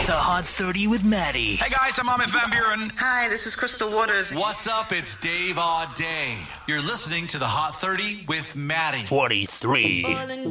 The Hot 30 with Maddie. Hey guys, I'm Amit Van Buren. Hi, this is Crystal Waters. What's up? It's Dave Auday. You're listening to the Hot 30 with Maddie. 23.